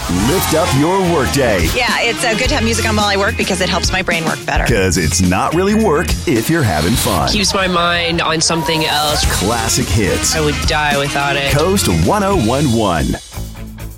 Lift up your workday. Yeah, it's good to have music on while I work because it helps my brain work better. Because it's not really work if you're having fun. Keeps my mind on something else. Classic hits. I would die without it. Coast 1011.